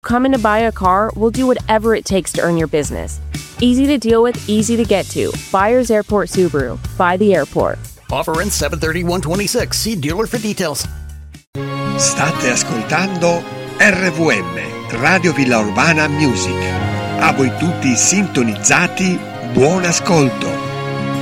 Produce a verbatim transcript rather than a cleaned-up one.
come in to buy a car, we'll do whatever it takes to earn your business. Easy to deal with, easy to get to. Buyers Airport Subaru. By the airport. Offer ends seven thirty-one twenty-six. See dealer for details. State ascoltando R V M, Radio Villa Urbana Music. A voi tutti sintonizzati, buon ascolto.